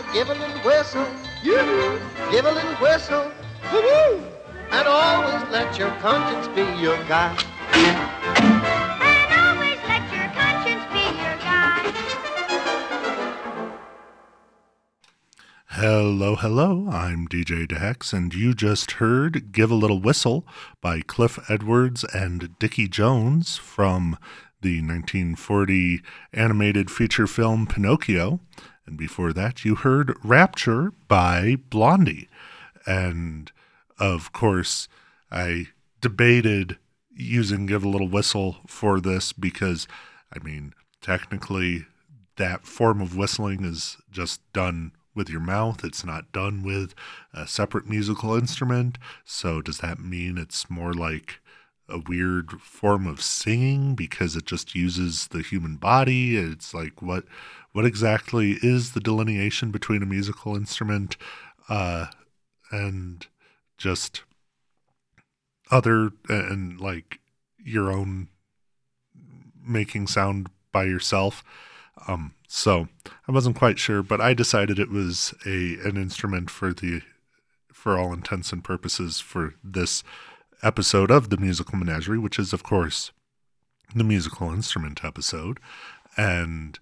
Give a little whistle, yoo-hoo. Give a little whistle, woo-hoo. And always let your conscience be your guide. And always let your conscience be your guide. Hello, hello, I'm DJ DeHex, and you just heard Give a Little Whistle by Cliff Edwards and Dickie Jones from the 1940 animated feature film Pinocchio. And before that, you heard Rapture by Blondie. And, of course, I debated using Give a Little Whistle for this because, I mean, technically that form of whistling is just done with your mouth. It's not done with a separate musical instrument. So does that mean it's more like a weird form of singing because it just uses the human body? It's like, what exactly is the delineation between a musical instrument and just other and like your own making sound by yourself? So I wasn't quite sure, but I decided it was an instrument for all intents and purposes for this episode of the Musical Menagerie, which is, of course, the musical instrument episode. And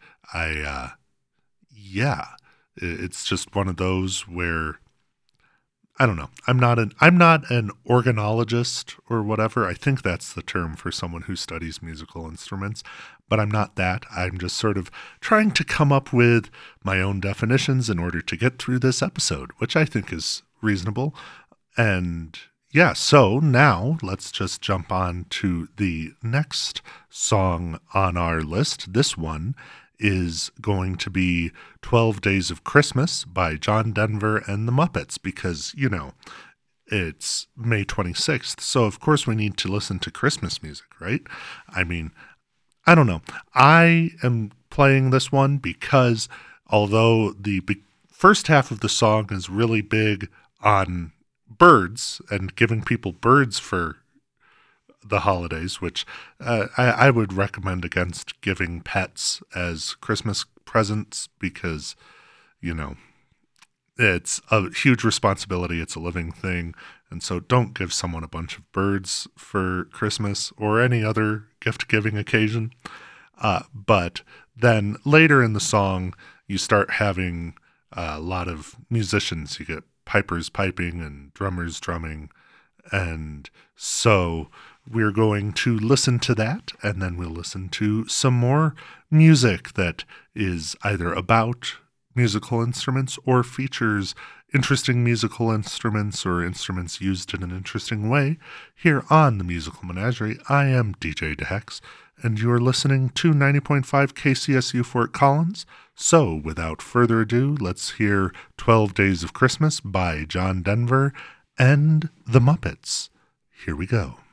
it's just one of those where, I don't know. I'm not an organologist or whatever. I think that's the term for someone who studies musical instruments, but I'm not that. I'm just sort of trying to come up with my own definitions in order to get through this episode, which I think is reasonable. And yeah, so now let's just jump on to the next song on our list. This one is going to be 12 Days of Christmas by John Denver and the Muppets because, you know, it's May 26th. So, of course, we need to listen to Christmas music, right? I mean, I don't know. I am playing this one because although the first half of the song is really big on birds and giving people birds for the holidays, which I would recommend against giving pets as Christmas presents because, you know, it's a huge responsibility. It's a living thing. And so don't give someone a bunch of birds for Christmas or any other gift-giving occasion. But then later in the song, you start having a lot of musicians. You get pipers piping and drummers drumming. And so we're going to listen to that, and then we'll listen to some more music that is either about musical instruments or features interesting musical instruments or instruments used in an interesting way here on the Musical Menagerie. I am DJ DeHex, and you're listening to 90.5 KCSU Fort Collins. So without further ado, let's hear 12 Days of Christmas by John Denver and the Muppets. Here we go.